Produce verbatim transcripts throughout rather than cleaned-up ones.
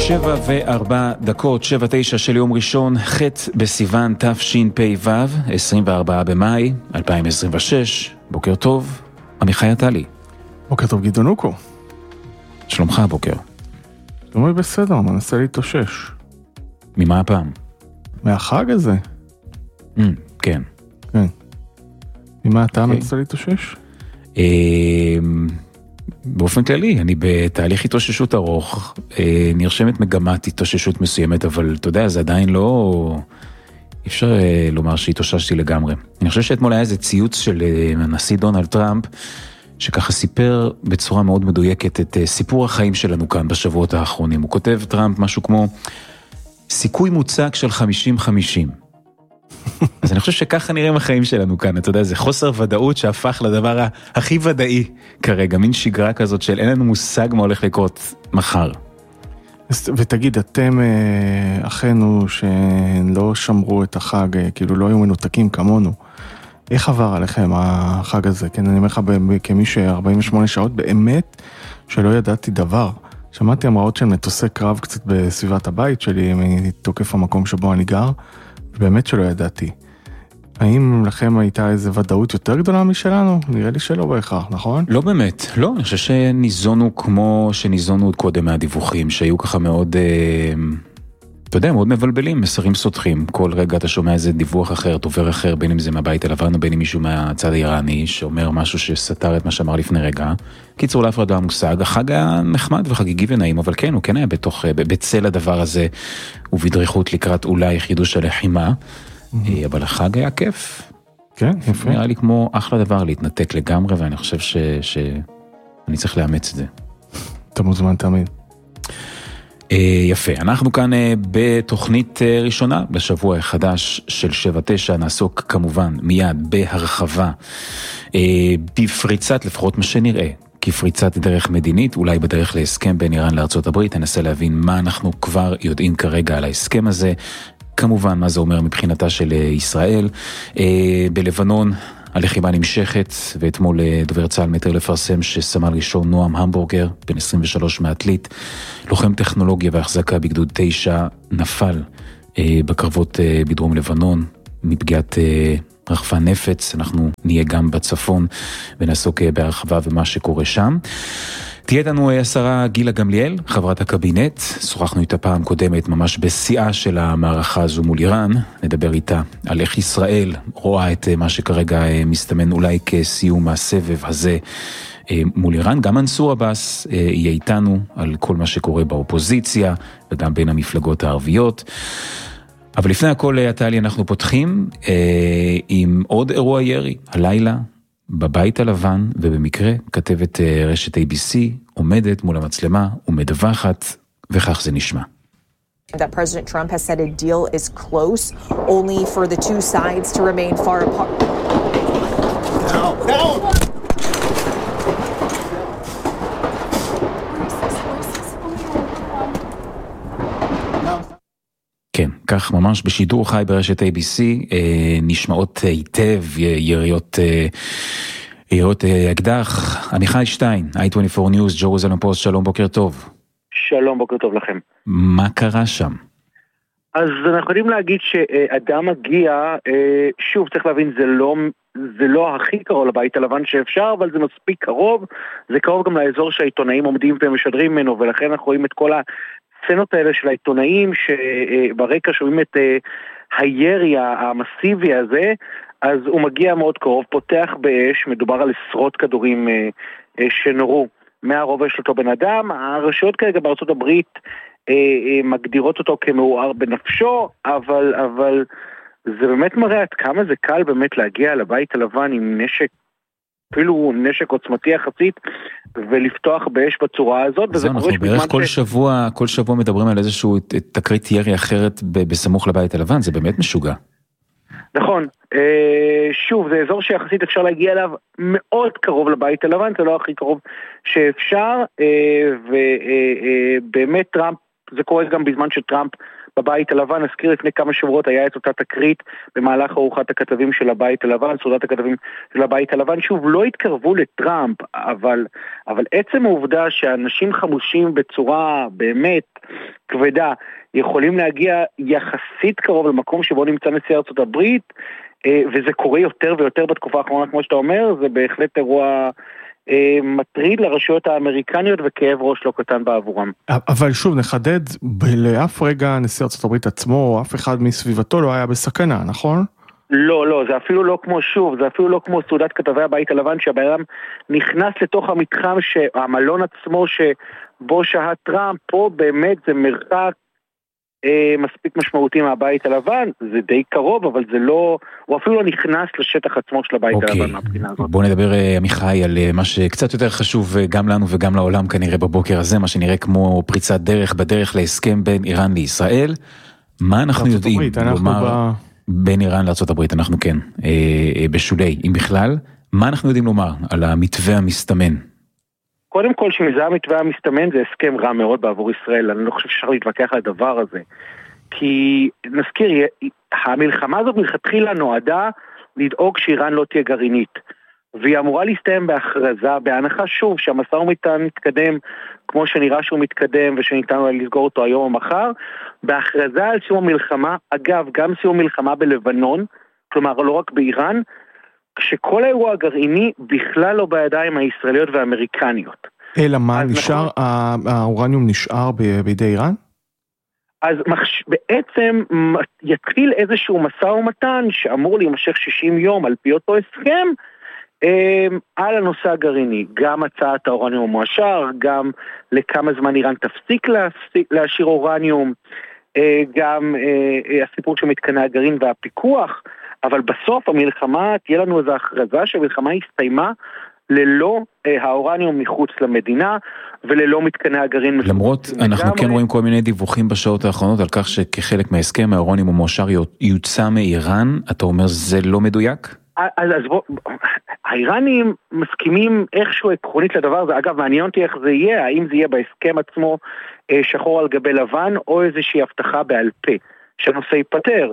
שבע וארבע דקות, שבע תשע של יום ראשון, ח' בסיוון תשפ"ו, עשרים וארבעה במאי אלפיים עשרים ושש. בוקר טוב, עמיחי עטלי. בוקר טוב, גדעון אוקו. שלומך הבוקר? שלומי בסדר, מנסה להתאושש. ממה הפעם? מהחג הזה? Mm, כן. כן. ממה אתה okay. מנסה להתאושש? אה... באופן כללי, אני בתהליך התאוששות ארוך, נרשמת מגמת התאוששות מסוימת, אבל אתה יודע, זה עדיין לא... אפשר לומר שהתאוששתי לגמרי. אני חושב שאתמול היה איזה ציוץ של הנשיא דונלד טראמפ, שככה סיפר בצורה מאוד מדויקת את סיפור החיים שלנו כאן בשבועות האחרונים. הוא כותב טראמפ משהו כמו, סיכוי מוצק של חמישים חמישים. אז אני חושב שככה נראים החיים שלנו כאן, אתה יודע, זה חוסר ודאות שהפך לדבר הכי ודאי כרגע, מין שגרה כזאת של אין לנו מושג מה הולך לקרות מחר. ותגיד, אתם אחינו שלא שמרו את החג, כאילו לא היו מנותקים כמונו, איך עבר עליכם החג הזה? כן, אני אומר לך כמי ש-ארבעים ושמונה שעות באמת שלא ידעתי דבר. שמעתי אמרות של מטוסי קרב קצת בסביבת הבית שלי, מתוקף המקום שבו אני גר, באמת שלא ידעתי. האם לכם הייתה איזו ודאות יותר גדולה משלנו? נראה לי שלא בהכרח, נכון? לא באמת, לא. אני חושב שניזונו כמו שניזונו עוד קודם מהדיווחים, שהיו ככה מאוד, אה, אתה יודע, מאוד מבלבלים, מסרים סותחים. כל רגע אתה שומע איזה דיווח אחר, דובר אחר, בין אם זה מהבית הלבן או בין אם מישהו מהצד האיראני, שאומר משהו שסתר את מה שאמר לפני רגע. קיצור, לאף אחד לא המושג. החג היה נחמד וחגיגי ונעים, אבל כן, הוא כן היה בתוך, בצל הדבר הזה, ובדריכות לקראת אולי חידוש הלחימה. אבל החג היה כיף. כן, יפה. נראה לי כמו אחלה דבר להתנתק לגמרי, ואני חושב ש... שאני צריך לאמץ את זה. אתה מוזמן תמיד. יפה, אנחנו כאן בתוכנית ראשונה בשבוע החדש של שבע תשע, נעסוק כמובן מיד בהרחבה, בפריצת לפחות מה שנראה, כפריצת דרך מדינית, אולי בדרך להסכם בין איראן לארצות הברית, ננסה להבין מה אנחנו כבר יודעים כרגע על ההסכם הזה, כמובן מה זה אומר מבחינתה של ישראל. בלבנון הלחימה נמשכת, ואתמול דובר צה"ל מטר לפרסם שסמל ראשון נועם המבורגר, בן עשרים ושלוש מעתלית, לוחם טכנולוגיה והחזקה בגדוד תשע, נפל בקרבות בדרום לבנון, מפגיעת רחפן נפץ. אנחנו נהיה גם בצפון ונעסוק בהרחבה ומה שקורה שם. תהיה לנו השרה גילה גמליאל, חברת הקבינט, שוחחנו איתה פעם קודמת ממש בשיאה של המערכה הזו מול איראן, נדבר איתה על איך ישראל רואה את מה שכרגע מסתמן אולי כסיום הסבב הזה מול איראן. גם מנסור עבאס יהיה איתנו על כל מה שקורה באופוזיציה וגם בין המפלגות הערביות. אבל לפני הכל, עטלי, אנחנו פותחים אה, עם עוד אירוע ירי, הלילה, בבית הלבן, ובמקרה כתבת רשת איי בי סי עומדת מול המצלמה ומדווחת, וכך זה נשמע. That President Trump has said a deal is close, only for the two sides to remain far apart. Now, now! כן, כך ממש בשידור חי ברשת איי בי סי, אה, נשמעות היטב יריות, אה, יריות אה, אקדח. עמיחי שטיין, איי עשרים וארבע News, ג'רוזלם פוסט, שלום, בוקר טוב. שלום, בוקר טוב לכם. מה קרה שם? אז אנחנו יכולים להגיד שאדם מגיע, שוב צריך להבין, זה לא, זה לא הכי קרוב לבית הלבן שאפשר, אבל זה מספיק קרוב, זה קרוב גם לאזור שהעיתונאים עומדים ומשדרים ממנו, ולכן אנחנו רואים את כל הסצנות האלה של העיתונאים, שברקע שומעים את הירי המסיבי הזה, אז הוא מגיע מאוד קרוב, פותח באש, מדובר על עשרות כדורים שנורו מהרובה של אותו בן אדם. הרשויות כרגע בארצות הברית מגדירות אותו כמעורער בנפשו, אבל, אבל זה באמת מראה עד כמה זה קל באמת להגיע לבית הלבן עם נשק, אפילו נשק עוצמתי יחסית, ולפתוח באש בצורה הזאת. זו, אנחנו בערך כל ש... שבוע, כל שבוע מדברים על איזשהו תקרית ירי אחרת בסמוך לבית הלבן, זה באמת משוגע. נכון, שוב, זה אזור שיחסית אפשר להגיע אליו מאוד קרוב לבית הלבן, זה לא הכי קרוב שאפשר, ובאמת טראמפ, זה קורה גם בזמן שטראמפ בבית הלבן, הזכיר לפני כמה שבועות, היה את אותה תקרית במהלך ארוחת הכתבים של הבית הלבן, סעודת הכתבים של הבית הלבן, שוב, לא התקרבו לטראמפ, אבל, אבל עצם העובדה שאנשים חמושים בצורה באמת כבדה, יכולים להגיע יחסית קרוב למקום שבו נמצא נשיא ארצות הברית, וזה קורה יותר ויותר בתקופה האחרונה, כמו שאתה אומר, זה בהחלט אירוע מטריד לרשויות האמריקניות וכאב ראש לא קטן בעבורם. אבל שוב נחדד, לאף רגע נשיא ארצות הברית עצמו, או אף אחד מסביבתו לא היה בסכנה, נכון? לא, לא, זה אפילו לא כמו שוב, זה אפילו לא כמו סעודת כתבי הבית הלבן, שהבן נכנס לתוך המתחם, המלון עצמו שבו שהה טראמפ, פה באמת זה מרחק אה, מספיק משמעותי מהבית הלבן, זה די קרוב, אבל זה לא, הוא אפילו לא נכנס לשטח עצמו של הבית אוקיי. הלבן מהבחינה הזאת. בוא נדבר, עמיחי, על מה שקצת יותר חשוב גם לנו וגם לעולם כנראה בבוקר הזה, מה שנראה כמו פריצת דרך בדרך להסכם בין איראן לישראל. מה אנחנו יודעים לומר ב... בין איראן לארצות הברית? אנחנו כן, אה, בשולי, אם בכלל, מה אנחנו יודעים לומר על המתווה המסתמן? קודם כל, שזה המתווה המסתמן, זה הסכם רע מאוד בעבור ישראל. אני לא חושב שאפשר להתווכח על הדבר הזה. כי, נזכיר, המלחמה הזאת מלכתחילה נועדה לדאוג שאיראן לא תהיה גרעינית. והיא אמורה להסתיים בהכרזה, בהנחה שוב שהמשא ומתן מתקדם, כמו שנראה שהוא מתקדם ושניתן אולי לסגור אותו היום או מחר, בהכרזה על סיום המלחמה, אגב, גם סיום מלחמה בלבנון, כלומר לא רק באיראן, כשכל האירוע הגרעיני בכלל לא בידיים הישראליות והאמריקניות. אלא מה, נשאר, נכון, האורניום נשאר בידי איראן? אז בעצם יתחיל איזשהו משא ומתן שאמור להימשך שישים יום על פי אותו הסכם, על הנושא הגרעיני, גם הצעת האורניום המועשר, גם לכמה זמן איראן תפסיק להשאיר אורניום, גם הסיפור של מתקני הגרעין והפיקוח, אבל בסוף המלחמה תהיה לנו איזו הכרזה שהמלחמה הסתיימה ללא האורניום מחוץ למדינה וללא מתקני הגרעין. למרות, אנחנו כן רואים כל מיני דיווחים בשעות האחרונות על כך שכחלק מההסכם האורניום המועשר יוצא מאיראן, אתה אומר זה לא מדויק? אז, אז בוא, האיראנים מסכימים איכשהו עקרונית לדבר הזה, אגב מעניין אותי איך זה יהיה, האם זה יהיה בהסכם עצמו שחור על גבי לבן או איזושהי הבטחה בעל פה שהנושא ייפטר,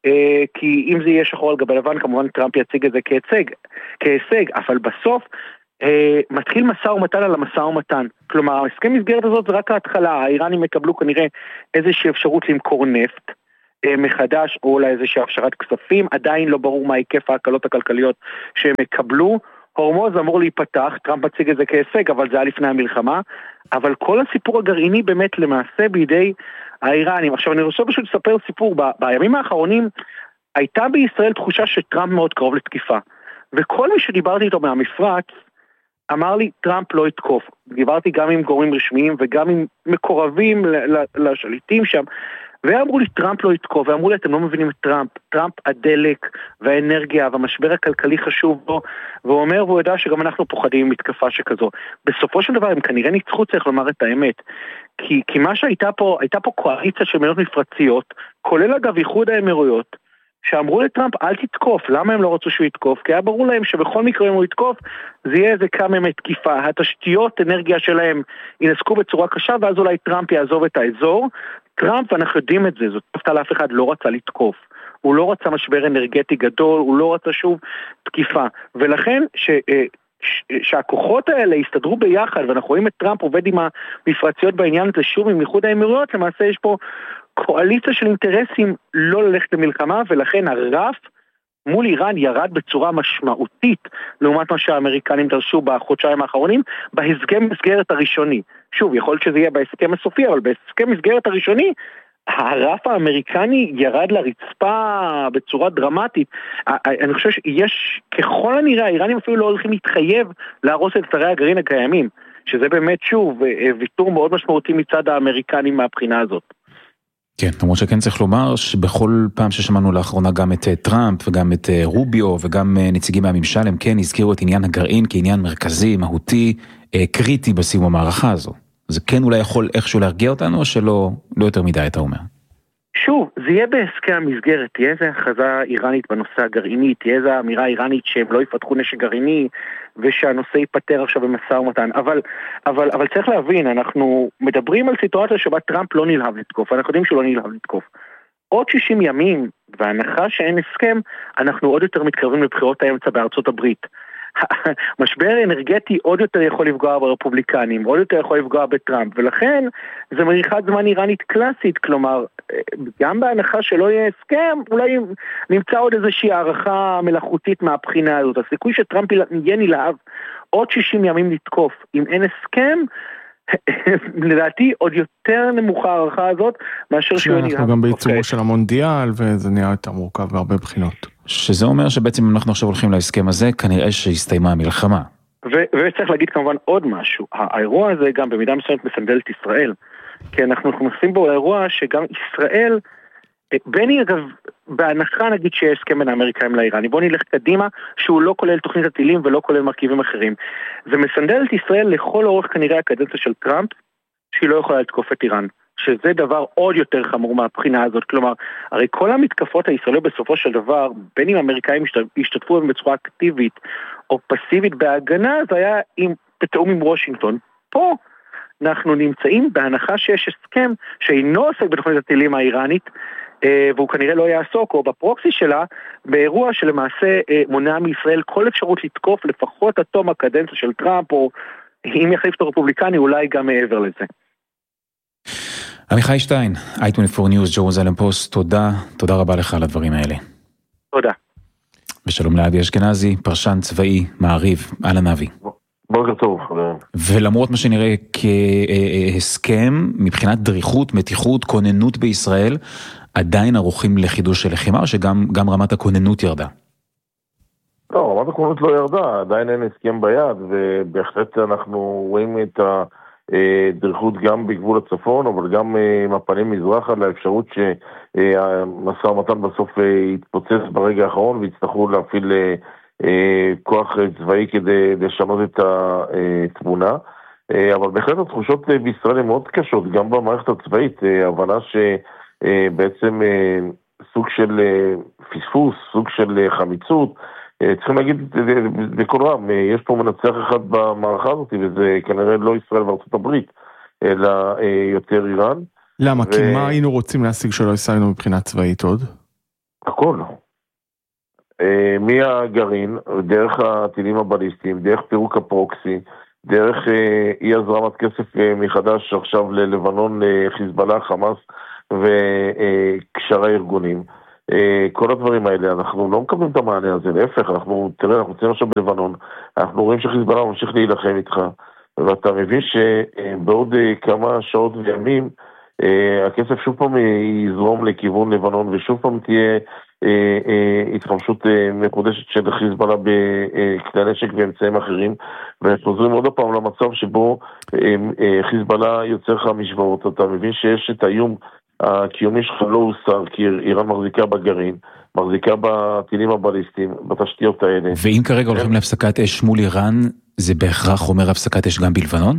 כי אם זה יהיה שחור על גבי לבן כמובן טראמפ יציג את זה כהישג, כהישג, אבל בסוף מתחיל משא ומתן על המשא ומתן, כלומר ההסכם מסגרת הזאת זה רק ההתחלה, האיראנים יקבלו כנראה איזושהי אפשרות למכור נפט מחדש או אולי איזושהי הפשרת כספים, עדיין לא ברור מה היקף ההקלות הכלכליות שהם יקבלו, הורמוז אמור להיפתח, טראמפ מציג את זה כהישג, אבל זה היה לפני המלחמה, אבל כל הסיפור הגרעיני באמת למעשה בידי האיראנים. עכשיו אני רוצה פשוט לספר סיפור, ב- בימים האחרונים הייתה בישראל תחושה שטראמפ מאוד קרוב לתקיפה, וכל מי שדיברתי איתו מהמפרץ אמר לי טראמפ לא יתקוף, דיברתי גם עם גורמים רשמיים וגם עם מקורבים לשליטים שם, ואמרו לי טראמפ לא יתקוף, ואמרו לי אתם לא מבינים את טראמפ, טראמפ הדלק והאנרגיה והמשבר הכלכלי חשוב בו, והוא אומר והוא יודע שגם אנחנו פוחדים מתקפה שכזו. בסופו של דבר הם כנראה ניצחו, צריך לומר את האמת, כי, כי מה שהייתה פה, הייתה פה קואליציה של מדינות מפרציות, כולל אגב איחוד האמירויות, שאמרו לטראמפ אל תתקוף, למה הם לא רצו שהוא יתקוף? כי היה ברור להם שבכל מקרה אם הוא יתקוף, זה יהיה איזה כמה ימי תקיפה, התשתיות אנרגיה שלהם ינסקו בצורה קשה, ואז אולי טראמפ יעזוב את האזור. טראמפ, אנחנו יודעים את זה, זאת תפתה לאף אחד לא רצה לתקוף, הוא לא רצה משבר אנרגטי גדול, הוא לא רצה שוב תקיפה, ולכן ש... שהכוחות האלה יסתדרו ביחד, ואנחנו רואים את טראמפ עובד עם המפרציות בעניין הזה שוב עם איחוד האמירויות, למעשה יש פה קואליציה של אינטרסים לא ללכת למלחמה, ולכן הרף מול איראן ירד בצורה משמעותית, לעומת מה שהאמריקנים דרשו בחודשיים האחרונים, בהסכם מסגרת הראשוני. שוב, יכול להיות שזה יהיה בהסכם הסופי, אבל בהסכם מסגרת הראשוני, הרף האמריקני ירד לרצפה בצורה דרמטית. אני חושב שיש, ככל הנראה, האיראנים אפילו לא הולכים להתחייב להרוס את אתרי הגרעין הקיימים, שזה באמת שוב ויתור מאוד משמעותי מצד האמריקנים מהבחינה הזאת. כן, למרות שכן צריך לומר שבכל פעם ששמענו לאחרונה גם את טראמפ וגם את רוביו וגם נציגים מהממשל, הם כן הזכירו את עניין הגרעין כעניין מרכזי, מהותי, קריטי בסיום המערכה הזו. זה כן אולי יכול איכשהו להרגיע אותנו או שלא לא יותר מדי אתה אומר? שוב, זה יהיה בהסכם המסגרת, תהיה איזו הכרזה איראנית בנושא הגרעיני, תהיה איזו אמירה איראנית שהם לא יפתחו נשק גרעיני ושהנושא ייפטר עכשיו במשא ומתן, אבל, אבל, אבל צריך להבין, אנחנו מדברים על סיטואציה שבה טראמפ לא נלהב לתקוף, אנחנו יודעים שהוא לא נלהב לתקוף. עוד שישים ימים, וההנחה שאין הסכם, אנחנו עוד יותר מתקרבים לבחירות האמצע בארצות הברית. משבר אנרגטי עוד יותר יכול לפגוע ברפובליקנים, עוד יותר יכול לפגוע בטראמפ, ולכן זה מריחת זמן איראנית קלאסית, כלומר, גם בהנחה שלא יהיה הסכם, אולי נמצא עוד איזושהי הערכה מלאכותית מהבחינה הזאת. הסיכוי שטראמפ יהיה נלהב עוד שישים ימים לתקוף, אם אין הסכם, לדעתי עוד יותר נמוכה הערכה הזאת, מאשר שהוא נלהב. אנחנו גם בעיצומו של המונדיאל, וזה נהיה יותר מורכב בהרבה בחינות. שזה אומר שבעצם אם אנחנו עכשיו הולכים להסכם הזה, כנראה שהסתיימה המלחמה. וצריך להגיד כמובן עוד משהו, האירוע הזה גם במידה מסוימת מסנדל את ישראל, כי אנחנו נכנסים בו לאירוע שגם ישראל, בני אגב, בהנחה נגיד שיש הסכם בין האמריקאים לאיראנים, בוא נלך קדימה שהוא לא כולל תוכנית הטילים ולא כולל מרכיבים אחרים. זה מסנדל את ישראל לכל אורך כנראה הקדנציה של טראמפ, שהיא לא יכולה לתקוף את איראן. שזה דבר עוד יותר חמור מהבחינה הזאת, כלומר, הרי כל המתקפות הישראליות בסופו של דבר, בין אם האמריקאים השתתפו בצורה אקטיבית או פסיבית בהגנה, זה היה עם, בתאום עם וושינגטון. פה אנחנו נמצאים בהנחה שיש הסכם שאינו עוסק בתוכנית הטילים האיראנית, והוא כנראה לא יעסוק, או בפרוקסי שלה, באירוע שלמעשה מונע מישראל כל אפשרות לתקוף לפחות עד תום הקדנציה של טראמפ, או אם יחליף את הרפובליקני, אולי גם מעבר לזה. עמיחי שטיין, איי עשרים וארבע News, ג'רוזלם פוסט, תודה, תודה רבה לך על הדברים האלה. תודה. ושלום לאבי אשכנזי, פרשן צבאי, מעריב, אהלן אבי. בוקר טוב, חברים. ולמרות מה שנראה כהסכם, מבחינת דריכות, מתיחות, כוננות בישראל, עדיין ערוכים לחידוש של לחימה, או שגם גם רמת הכוננות ירדה? לא, רמת הכוננות לא ירדה, עדיין אין הסכם ביד, ובהחלט אנחנו רואים את הדריכות גם בגבול הצפון, אבל גם עם הפנים מזרחה, לאפשרות שהמשא ומתן בסוף יתפוצץ ברגע האחרון, ויצטרכו להפעיל כוח צבאי כדי לשנות את התמונה. אבל בהחלט התחושות בישראל הן מאוד קשות, גם במערכת הצבאית, הבנה שבעצם סוג של פספוס, סוג של חמיצות, צריכים להגיד בכל רם, יש פה מנצח אחד במערכה הזאת, וזה כנראה לא ישראל וארצות הברית, אלא יותר איראן. למה? ו... כי מה היינו רוצים להשיג שלא השגנו מבחינה צבאית עוד? הכל. מהגרעין, דרך הטילים הבליסטיים, דרך פירוק הפרוקסי, דרך אי הזרמת כסף מחדש עכשיו ללבנון, חיזבאללה, חמאס וקשרי ארגונים. כל הדברים האלה, אנחנו לא מקבלים את המענה הזה, להפך, אנחנו, תראה, אנחנו רוצים עכשיו בלבנון, אנחנו רואים שחיזבאללה ממשיך להילחם איתך, ואתה מבין שבעוד כמה שעות וימים, הכסף שוב פעם יזרום לכיוון לבנון, ושוב פעם תהיה התחמשות מחודשת של חיזבאללה בכלי נשק ואמצעים אחרים, וחוזרים עוד הפעם למצב שבו חיזבאללה יוצר לך משוואות, אתה מבין שיש את האיום הקיומי שלך לא הוסר, כי איראן מחזיקה בגרעין, מחזיקה בטילים הבליסטיים, בתשתיות האלה. ואם כרגע הולכים להפסקת אש מול איראן, זה בהכרח אומר הפסקת אש גם בלבנון?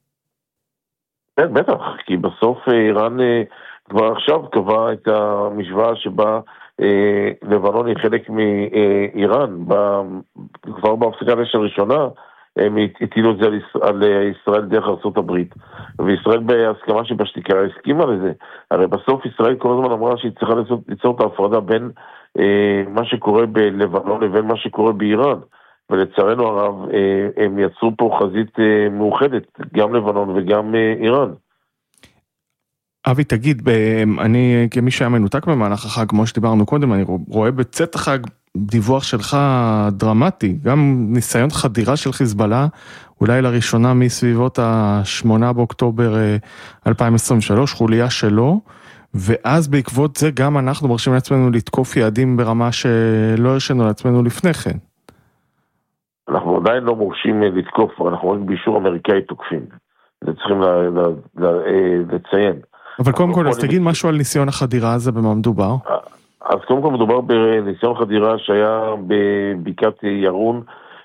כן, בטח, כי בסוף איראן כבר עכשיו קבע את המשוואה שבה לבנון היא חלק מאיראן, כבר בהפסקת אש הראשונה, הם הטילו את זה על ישראל דרך ארצות הברית, וישראל בהסכמה שבשתיקה הסכימה לזה. הרי בסוף ישראל כל הזמן אמרה שהיא צריכה ליצור את ההפרדה בין מה שקורה בלבנון לבין מה שקורה באיראן, ולצערנו הרב הם יצרו פה חזית מאוחדת, גם לבנון וגם איראן. אבי, תגיד, אני כמי שהיה מנותק במהלך החג, כמו שדיברנו קודם, אני רואה בצאת החג דיווח שלך דרמטי, גם ניסיון חדירה של חיזבאללה, אולי לראשונה מסביבות ה-שמונה באוקטובר אלפיים עשרים ושלוש, חוליה שלו, ואז בעקבות זה גם אנחנו מרשים לעצמנו לתקוף יעדים ברמה שלא הרשנו לעצמנו לפני כן. אנחנו עדיין לא מורשים לתקוף, אנחנו רק באישור אמריקאי תוקפים. זה צריכים לציין. אבל קודם כל, אז תגיד משהו על ניסיון החדירה הזה, במה מדובר? אז קודם כל מדובר בניסיון חדירה שהיה בבקעת ירון,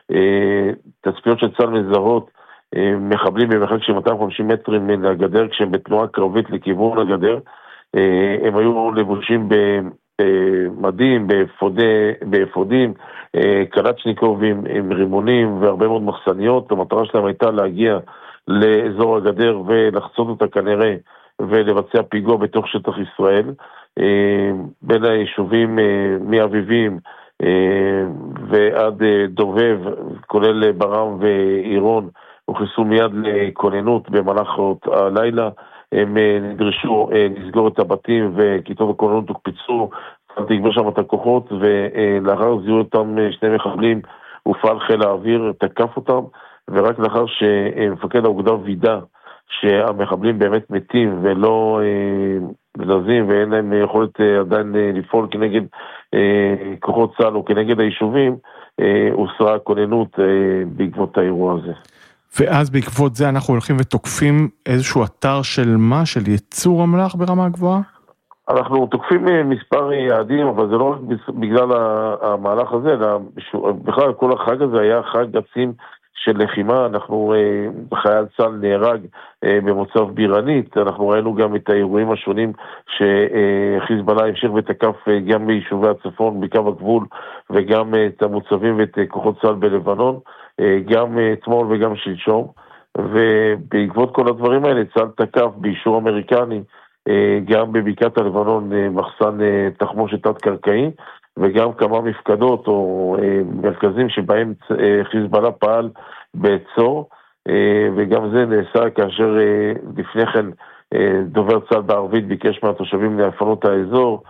תצפיות של צה"ל מזהות, מחבלים במרחק של מאתיים וחמישים מטרים לגדר, כשהם בתנועה קרבית לכיוון הגדר, הם היו לבושים במדים, באפודים, קלצ'ניקובים עם רימונים והרבה מאוד מחסניות. המטרה שלהם הייתה להגיע לאזור הגדר ולחצות אותה כנראה ולבצע פיגוע בתוך שטח ישראל, בין היישובים מאביבים ועד דובב, כולל ברם ואירון, הוכנסו מיד לכוננות במהלך הלילה. הם נדרשו לסגור את הבתים וכיתות הכוננות הוקפצו, תגבר שם את הכוחות, ולאחר זיהו אותם שני מחבלים, הופעל חיל האוויר, תקף אותם, ורק לאחר שמפקד האוגדה וידא שהמחבלים באמת מתים ולא זזים ואין להם יכולת עדיין לפעול כנגד כוחות צה"ל או כנגד היישובים, הוסרה הכוננות בעקבות האירוע הזה. ואז בעקבות זה אנחנו הולכים ותוקפים איזשהו אתר של מה? של ייצור אמל"ח ברמה גבוהה? אנחנו תוקפים מספר יעדים, אבל זה לא רק בגלל המהלך הזה, אלא בכלל כל החג הזה היה חג עצים של לחימה. אנחנו, חייל צה"ל נהרג במוצב בירנית, אנחנו ראינו גם את האירועים השונים שחיזבאללה המשיך ותקף גם ביישובי הצפון, בקו הגבול, וגם את המוצבים ואת כוחות צה"ל בלבנון, גם אתמול וגם שלשום, ובעקבות כל הדברים האלה צה"ל תקף באישור אמריקני, גם בבקעת הלבנון מחסן תחמושת תת-קרקעי, וגם כמה מפקדות או מרכזים שבהם חיזבאללה פעל בצור, וגם זה נעשה כאשר לפני כן דובר צה"ל בערבית ביקש מהתושבים לפנות האזור,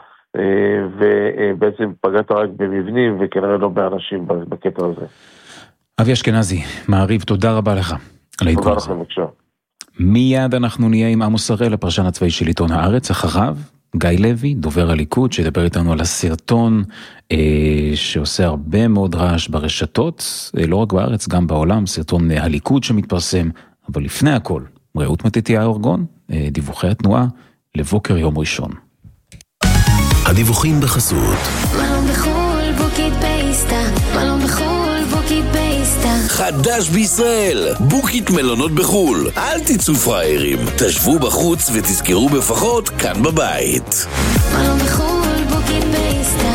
ובעצם פגעת רק במבנים וכנראה לא באנשים בקטע הזה. אבי אשכנזי, מעריב, תודה רבה לך על העדכון הזה. מיד אנחנו נהיה עם עמוס הראל, הפרשן הצבאי של עיתון הארץ. אחריו גיא לוי, דובר הליכוד, שידבר איתנו על הסרטון אה, שעושה הרבה מאוד רעש ברשתות, אה, לא רק בארץ, גם בעולם, סרטון אה, הליכוד שמתפרסם. אבל לפני הכל, רעות מתתיה אורגון, אה, דיווחי התנועה לבוקר יום ראשון. הדיווחים בחסות מלון בחול, בוקית פייסטה, מלון בחול, בוקית פייסטה. חדש בישראל, בוקית מלונות בחול. אל תצאו פריירים, תשבו בחוץ ותזכרו בפחות כאן בבית. מלון בחול, בוקית פייסטה.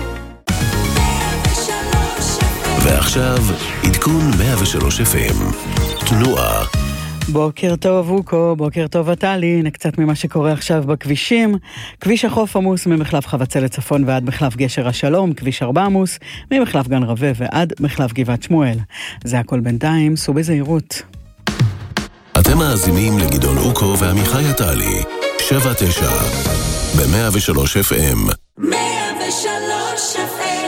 ועכשיו, עדכון מאה ושלוש אף אם. תנועה. בוקר טוב אוקו, בוקר טוב עטלי, הנה קצת ממה שקורה עכשיו בכבישים. כביש החוף עמוס ממחלף חבצלת לצפון ועד מחלף גשר השלום, כביש ארבע עמוס ממחלף גן רווה ועד מחלף גבעת שמואל. זה הכל בינתיים, סעו בזהירות. אתם מאזינים לגדעון אוקו ועמיחי עטלי, שבע תשע, ב-מאה ושלוש אף אם. מאה ושלוש אף אם.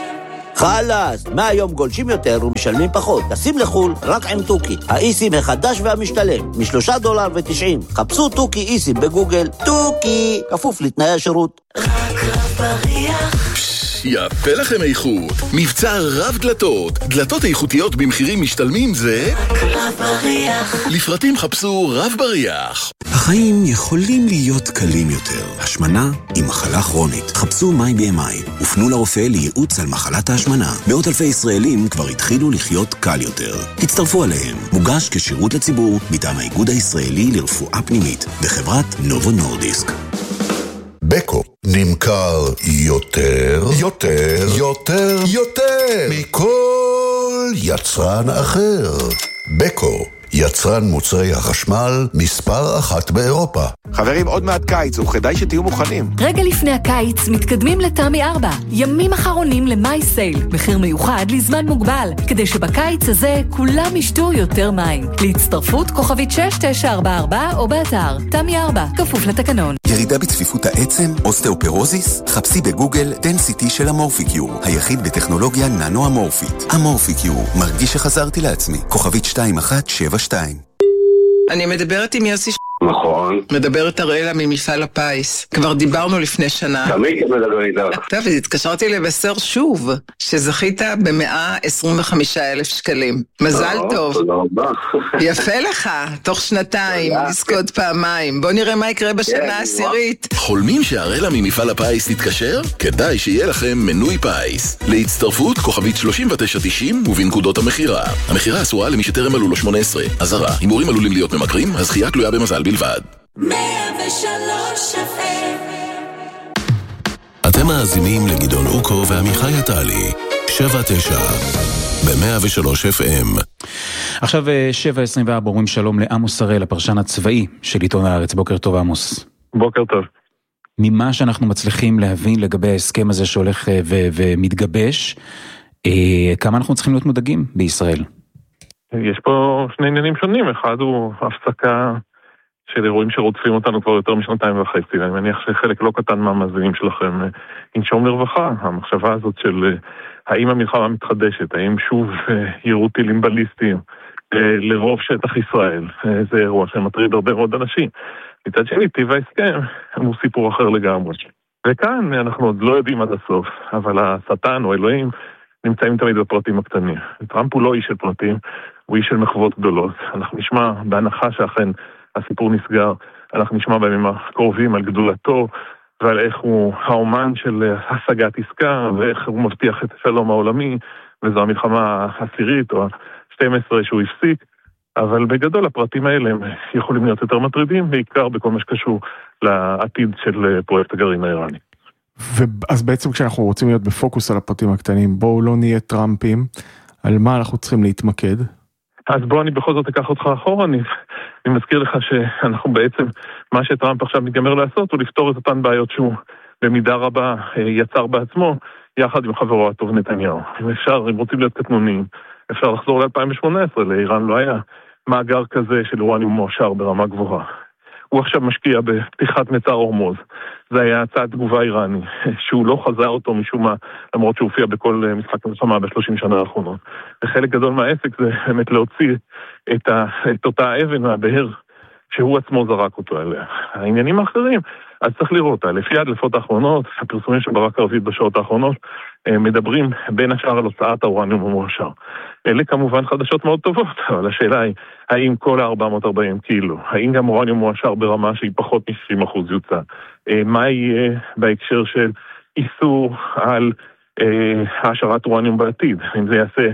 חלאס, מהיום גולשים יותר ומשלמים פחות. טסים לחול רק עם טוקי. האיסים החדש והמשתלם, משלושה דולר ותשעים. חפשו טוקי איסים בגוגל. טוקי, כפוף לתנאי השירות. רק רב בריח. יפה לכם איכות. מבצע רב דלתות. דלתות איכותיות במחירים משתלמים זה... רק רב בריח. לפרטים חפשו רב בריח. החיים יכולים להיות קלים יותר. השמנה היא מחלה כרונית. חפשו מיי בי אם איי. ופנו לרופא לייעוץ על מחלת ההשמנה. מאות אלפי ישראלים כבר התחילו לחיות קל יותר. הצטרפו עליהם. מוגש כשירות לציבור מטעם האיגוד הישראלי לרפואה פנימית וחברת נובו נורדיסק. בקו נמכר יותר, יותר, יותר, יותר מכל יצרן אחר. בקו, יצרן מוצרי החשמל מספר אחת באירופה. חברים, עוד מעט קיץ, וכדאי שתהיו מוכנים. רגע לפני הקיץ מתקדמים לתמי ארבע. ימים אחרונים למאי סייל. מחיר מיוחד לזמן מוגבל. כדי שבקיץ הזה כולם ישתו יותר מים. להצטרפות כוכבית שש תשע ארבע ארבע או באתר תמי ארבע. כפוף לתקנון. ירידה בצפיפות העצם, אוסטאופרוזיס? חפשי בגוגל דנסיטי של אמורפיקיור. היחיד בטכנולוגיה ננו אמורפית. אמורפיקיור. מרגיש שחזרתי לעצמי. כוכבית שתיים אחת שבע שתיים. אני מדברת עם יוסי ש... נכון. מדברת הראלה ממפעל הפיס. כבר דיברנו לפני שנה. תמיד מדבר איתך. טוב, אז התקשרתי לבשר שוב, שזכית ב-מאה עשרים וחמישה אלף שקלים. מזל טוב. תודה רבה. יפה לך, תוך שנתיים, לזכות פעמיים. בוא נראה מה יקרה בשנה העשירית. חולמים שהראלה ממפעל הפיס תתקשר? כדאי שיהיה לכם מנוי פיס. להצטרפות כוכבית שלושים ותשע תשעים ובנקודות המחירה. המחירה אסורה למי שטרם מלאו לו שמונה עשרה. אזהרה, הימורים עלולים להיות ממכרים, הזכייה תלויה במזל בלבד. מאה ושלוש אף אם. אתם מאזינים לגדעון אוקו ועמיחי עטלי, שבע תשע, ב-מאה ושלוש אף אם. עכשיו שבע עשרים וארבע, אומרים שלום לעמוס הראל, הפרשן הצבאי של עיתון הארץ. בוקר טוב עמוס. בוקר טוב. ממה שאנחנו מצליחים להבין לגבי ההסכם הזה שהולך ו- ומתגבש, כמה אנחנו צריכים להיות מודאגים בישראל? יש פה שני עניינים שונים, אחד הוא הפסקה של אירועים שרודפים אותנו כבר יותר משנתיים וחצי, ואני מניח שחלק לא קטן מהמאזינים שלכם ינשום לרווחה, המחשבה הזאת של האם המלחמה מתחדשת, האם שוב יראו טילים בליסטיים לרוב שטח ישראל, זה אירוע שמטריד הרבה מאוד אנשים. מצד שני, טיב ההסכם הוא סיפור אחר לגמרי. וכאן אנחנו עוד לא יודעים עד הסוף, אבל השטן או אלוהים נמצאים תמיד בפרטים הקטנים. טראמפ הוא לא איש של פרטים, הוא איש של מחוות גדולות. אנחנו נשמע בהנחה שאכן הסיפור נסגר, אנחנו נשמע בימים הקרובים על גדולתו ועל איך הוא האומן של השגת עסקה ואיך הוא מבטיח את השלום העולמי, וזו המלחמה העשירית או ה-שתים עשרה שהוא הפסיק, אבל בגדול הפרטים האלה הם יכולים להיות יותר מטרידים, בעיקר בכל מה שקשור לעתיד של פרויקט הגרעין האיראני. אז בעצם כשאנחנו רוצים להיות בפוקוס על הפרטים הקטנים, בואו לא נהיה טראמפים, על מה אנחנו צריכים להתמקד? אז בוא אני בכל זאת אקח אותך אחורה, אני, אני מזכיר לך שאנחנו בעצם, מה שטראמפ עכשיו מתגמר לעשות, הוא לפתור את אותן בעיות שהוא במידה רבה יצר בעצמו, יחד עם חברו הטוב נתניהו. אם אפשר, אם רוצים להיות קטנוניים, אפשר לחזור ל-אלפיים שמונה עשרה, לאיראן לא היה מאגר כזה של אורניום מועשר ברמה גבוהה. הוא עכשיו משקיע בפתיחת מצר הורמוז. זה היה צעד תגובה איראני, שהוא לא חזר אותו משום מה, למרות שהוא הופיע בכל משחק מלחמה ב-שלושים שנה האחרונות. וחלק גדול מהעסק זה באמת להוציא את, ה, את אותה אבן מהבהר, שהוא עצמו זרק אותו אליה. העניינים האחרים, אז צריך לראות, לפי הדלפות האחרונות, הפרסומים של ברק ערבית בשעות האחרונות, מדברים בין השאר על הוצאת האורניום המועשר. אלה כמובן חדשות מאוד טובות, אבל השאלה היא, האם כל ה-ארבע מאות וארבעים קילו, האם גם אורניום מועשר ברמה שהיא פחות מ-שישים אחוז יוצא? מה יהיה בהקשר של איסור על העשרת אורניום בעתיד? האם זה יעשה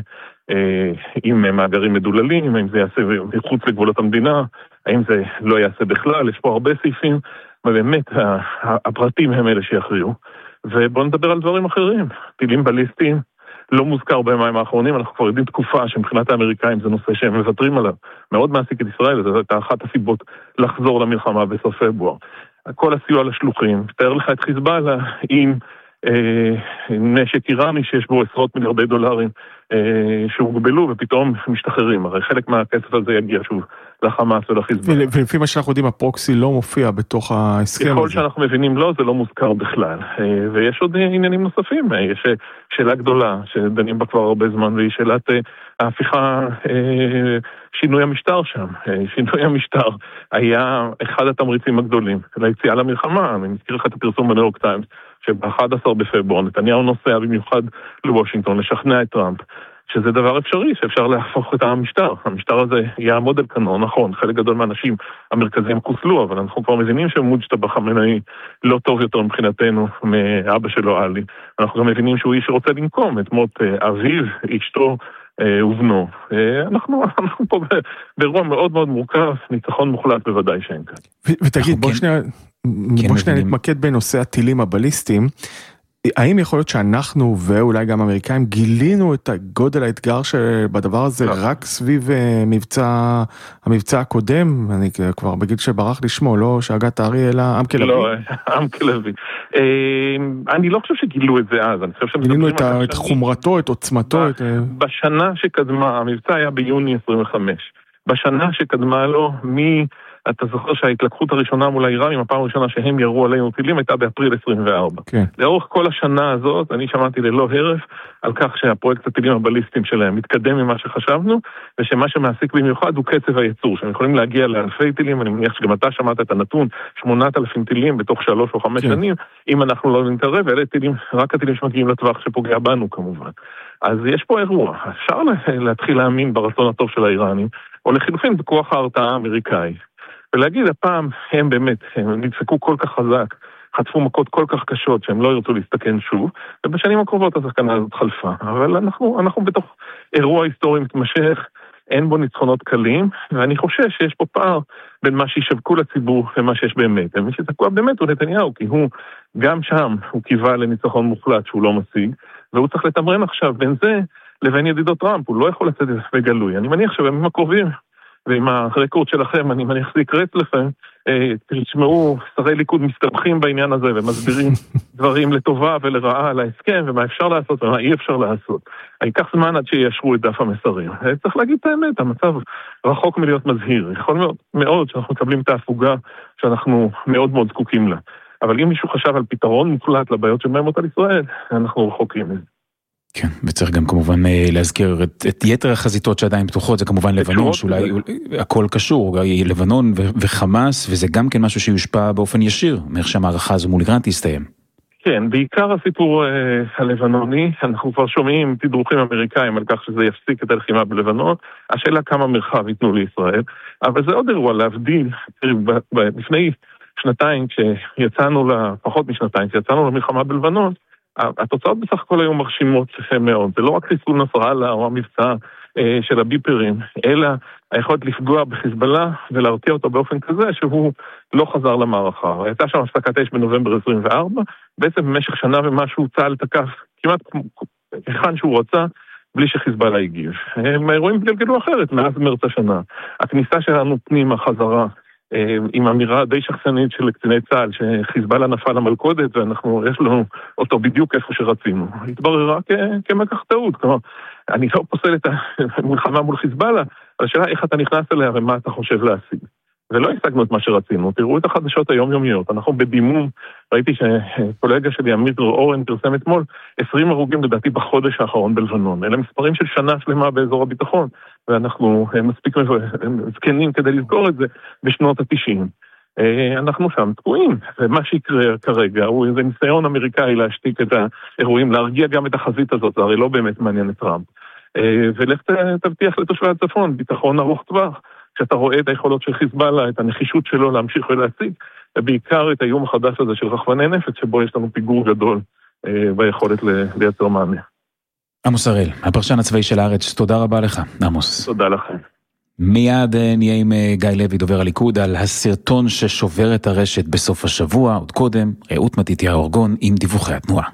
עם מאגרים מדוללים, האם זה יעשה מחוץ לגבולות המדינה, האם זה לא יעשה בכלל? יש פה הרבה סעיפים, ובאמת הפרטים הם אלה שיכריעו. ובואו נדבר על דברים אחרים. טילים בליסטיים לא מוזכר בימים האחרונים, אנחנו כבר יודעים תקופה שמבחינת האמריקאים זה נושא שהם מוותרים עליו. מאוד מעסיק את ישראל, זו הייתה אחת הסיבות לחזור למלחמה בסוף פברואר. כל הסיוע לשלוחים, תאר לך את חיזבאללה עם אה, נשק איראני שיש בו עשרות מיליארדי דולרים אה, שהוגבלו ופתאום משתחררים. הרי חלק מהכסף הזה יגיע שוב לחמאס ולחיזבאללה. ולפי מה שאנחנו יודעים, הפרוקסי לא מופיע בתוך ההסכם הזה. ככל שאנחנו מבינים לא, זה לא מוזכר בכלל. ויש עוד עניינים נוספים. יש שאלה גדולה שדנים בה כבר הרבה זמן, והיא שאלת ההפיכה, שינוי המשטר שם. שינוי המשטר היה אחד התמריצים הגדולים ליציאה למלחמה. אני מזכיר לך את הפרסום בניו יורק טיימס, שב-אחד עשר בפברואר נתניהו נוסע במיוחד לוושינגטון לשכנע את טראמפ, שזה דבר אפשרי, שאפשר להפוך את המשטר. המשטר הזה יעמוד על כנו, נכון, חלק גדול מהאנשים המרכזיים כוסלו, אבל אנחנו כבר מבינים שמוג'טבא חמינאי לא טוב יותר מבחינתנו מאבא שלו עלי. אנחנו גם מבינים שהוא איש שרוצה לנקום את מות אביו, אשתו ובנו. אנחנו, אנחנו פה באירוע מאוד מאוד מורכב, ניצחון מוחלט בוודאי שאין כאן. ותגיד, בוא שנייה, בוא שנייה נתמקד בנושא הטילים הבליסטיים. האם יכול להיות שאנחנו ואולי גם אמריקאים גילינו את הגודל האתגר שבדבר הזה רק סביב מבצע, המבצע הקודם? אני כבר בגיל שברח לשמו, לא שהגת הארי אלא עמקה לוי? לא, עמקה לוי. אני לא חושב שגילו את זה אז. גילינו את חומרתו, את עוצמתו. בשנה שקדמה, המבצע היה ביוני עשרים וחמש. בשנה שקדמה לו, מי... אתה זוכר שההתלקחות הראשונה מול האיראנים, הפעם הראשונה שהם ירו עלינו טילים, הייתה באפריל עשרים וארבע. כן. לאורך כל השנה הזאת, אני שמעתי ללא הרף, על כך שהפרויקט הטילים הבליסטיים שלהם מתקדם ממה שחשבנו, ושמה שמעסיק במיוחד הוא קצב הייצור, שהם יכולים להגיע לאלפי טילים, אני מניח שגם אתה שמעת את הנתון, שמונת אלפים טילים בתוך שלוש או חמש כן. שנים, אם אנחנו לא נתערב, ואלה טילים, רק הטילים שמגיעים לטווח שפוגע בנו כמובן. אז יש פה אירוע, אפשר להתחיל להאמין ברצון הטוב של האיראנים, או לחילופין בכוח ההרתעה האמריקאי. ולהגיד, הפעם הם באמת, הם נדפקו כל כך חזק, חטפו מכות כל כך קשות שהם לא ירצו להסתכן שוב, ובשנים הקרובות הסכנה הזאת חלפה. אבל אנחנו, אנחנו בתוך אירוע היסטורי מתמשך, אין בו ניצחונות קלים, ואני חושש שיש פה פער בין מה שישווקו לציבור למה שיש באמת. ומי שתקוע באמת הוא נתניהו, כי הוא גם שם, הוא קיווה לניצחון מוחלט שהוא לא משיג, והוא צריך לתמרן עכשיו בין זה לבין ידידו טראמפ, הוא לא יכול לצאת בגלוי. אני מניח שבימים הקרובים, ועם הרקורד שלכם, אני מניח זה יקרה אצלכם, תשמעו, שרי ליכוד מסתבכים בעניין הזה, ומסבירים דברים לטובה ולרעה על ההסכם, ומה אפשר לעשות ומה אי אפשר לעשות. ייקח זמן עד שישרו את דף המסרים. צריך להגיד את האמת, המצב רחוק מלהיות מזהיר. יכול מאוד, מאוד שאנחנו מקבלים את ההפוגה שאנחנו מאוד מאוד זקוקים לה. אבל אם מישהו חשב על פתרון מוחלט לבעיות שמאיימות על ישראל, אנחנו רחוקים מזה. כן, וצריך גם כמובן להזכיר את, את יתר החזיתות שעדיין פתוחות, זה כמובן לבנון, שאולי הכל קשור, לבנון ו- וחמאס, וזה גם כן משהו שיושפע באופן ישיר, מאיך שהמערכה הזו מול איראן תסתיים. כן, בעיקר הסיפור אה, הלבנוני, אנחנו כבר שומעים תדרוכים אמריקאים על כך שזה יפסיק את הלחימה בלבנון, השאלה כמה מרחב ייתנו לישראל, אבל זה עוד אירוע להבדיל, ב- ב- לפני שנתיים כשיצאנו, פחות משנתיים, כשיצאנו למלחמה בלבנון, התוצאות בסך הכל היו מרשימות מאוד. זה לא רק חיסול נסראללה או המבצע אה, של הביפרים, אלא היכולת לפגוע בחיזבאללה ולהרתיע אותו באופן כזה שהוא לא חזר למערכה. הייתה שם הפסקת אש בנובמבר עשרים וארבע, בעצם במשך שנה ומשהו צה"ל תקף כמעט היכן שהוא רצה, בלי שחיזבאללה הגיב. האירועים גלגלו אחרת מאז מרץ השנה. הכניסה שלנו פנימה חזרה, עם אמירה די שחצנית של קציני צה"ל, שחיזבאללה נפל למלכודת, ואנחנו, יש לנו אותו בדיוק איפה שרצינו. התבררה כמקח טעות, כלומר, אני לא פוסל את המלחמה מול חיזבאללה, אבל השאלה איך אתה נכנס אליה ומה אתה חושב להשיג. ולא השגנו את מה שרצינו, תראו את החדשות היומיומיות, אנחנו בדימום, ראיתי שקולגה שלי, אמיר אורן, פרסם אתמול, עשרים הרוגים לדעתי בחודש האחרון בלבנון, אלה מספרים של שנה שלמה באזור הביטחון, ואנחנו מספיק זקנים כדי לזכור את זה בשנות ה-תשעים. אנחנו שם תקועים, ומה שיקרה כרגע הוא איזה ניסיון אמריקאי להשתיק את האירועים, להרגיע גם את החזית הזאת, זה הרי לא באמת מעניין את טראמפ. ולך תבטיח לתושבי הצפון, ביטחון ארוך טווח, כשאתה רואה את היכולות של חיזבאללה, את הנחישות שלו להמשיך ולהציג, ובעיקר את היום החדש הזה של רחמני נפץ, שבו יש לנו פיגור גדול אה, ביכולת לייצר מענה. עמוס הראל, הפרשן הצבאי של הארץ, תודה רבה לך, עמוס. תודה לכם. מיד נהיה עם גיא לוי, דובר הליכוד, על הסרטון ששובר את הרשת בסוף השבוע, עוד קודם, רעות מתתיהו ארגון עם דיווחי התנועה.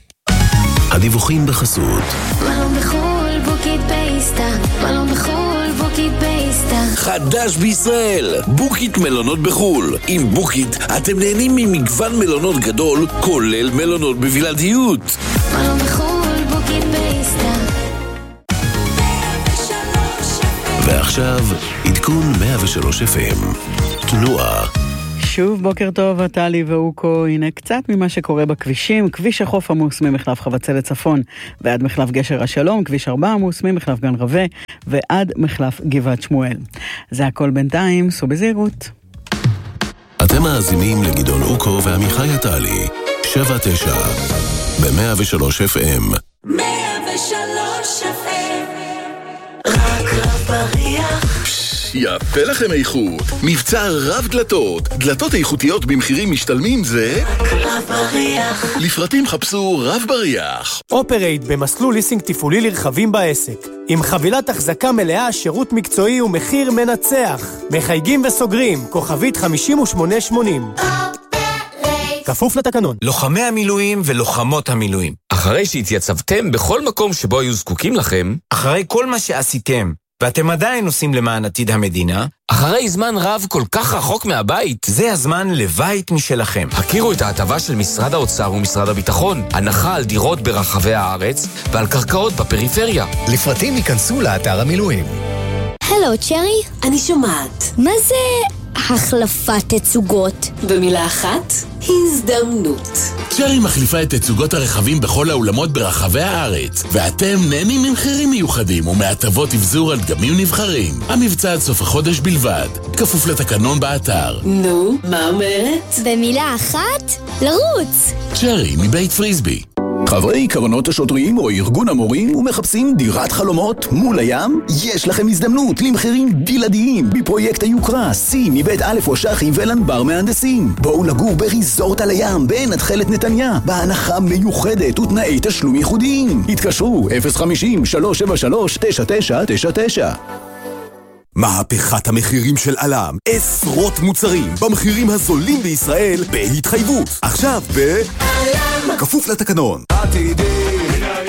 הדיווחים בחסות. מלון בחול, בוקית באיסטה, מלון בחול, בוקית באיסטה. חדש בישראל, בוקית מלונות בחול. עם בוקית אתם נהנים ממגוון מלונות גדול, כולל מלונות בבלעדיות. מלון בחול, בוקית באיסטה. ועכשיו, עדכון מאה ושלוש אף אם. תנועה. שוב בוקר טוב, טלי ואוקו, הנה קצת ממה שקורה בכבישים. כביש החוף עמוס ממחלף חבצלת צפון ועד מחלף גשר השלום, כביש ארבע עמוס ממחלף גן רווה ועד מחלף גבעת שמואל. זה הכל בינתיים, סעו בזהירות. אתם מאזינים לגדעון אוקו ועמיחי הטלי, שבע תשע, ב-מאה ושלוש אף אם. מאה ושלוש אף אם, רק רב בריח. יפה לכם איכות. מבצע רב דלתות. דלתות איכותיות במחירים משתלמים זה רב בריח. לפרטים חפשו רב בריח. אופרייט במסלול ליסינג תפעולי לרכבים בעסק. עם חבילת החזקה מלאה, שירות מקצועי ומחיר מנצח. מחייגים וסוגרים, כוכבית חמישים ושמונה שמונים. כפוף לתקנון. לוחמי המילואים ולוחמות המילואים. אחרי שהתייצבתם בכל מקום שבו היו זקוקים לכם, אחרי כל מה שעשיתם, ואתם עדיין עושים למען עתיד המדינה, אחרי זמן רב כל כך רחוק מהבית, זה הזמן לבית משלכם. הכירו את ההטבה של משרד האוצר ומשרד הביטחון, הנחה על דירות ברחבי הארץ ועל קרקעות בפריפריה. לפרטים ייכנסו לאתר המילואים. הלו, צ'רי? אני שומעת. מה זה החלפת תצוגות? במילה אחת, הזדמנות. צ'רי מחליפה את תצוגות הרכבים בכל האולמות ברחבי הארץ, ואתם נהנים ממחירים מיוחדים ומהטבות אבזור על דגמים נבחרים. המבצע עד סוף החודש בלבד, כפוף לתקנון באתר. נו, מה אומרת? במילה אחת, לרוץ. צ'רי מבית פריסבי. חברי קרנות השוטרים או ארגון המורים ומחפשים דירת חלומות מול הים? יש לכם הזדמנות למחירים בלעדיים בפרויקט היוקרה C מבית א' ושחי ולנבר מהנדסים. בואו לגור בריזורט על הים בין התחלת נתניה בהנחה מיוחדת ותנאי תשלום ייחודיים. התקשרו אפס חמישים שלוש שבע שלוש תשע תשע תשע תשע. מהפכת המחירים של אלם, עשרות מוצרים במחירים הזולים בישראל בהתחייבות. עכשיו ב... אלם, כפוף לתקנון. עתידי,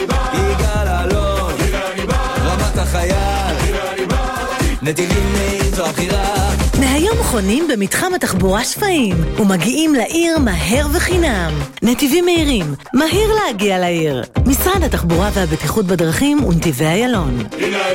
יגאל אלון, רמת החייל, נתיבים זו הבחירה. מהיום חונים במתחם התחבורה שפיים ומגיעים לעיר מהר וחינם. נתיבים מהירים, מהיר להגיע לעיר. משרד התחבורה והבטיחות בדרכים ונתיבי איילון.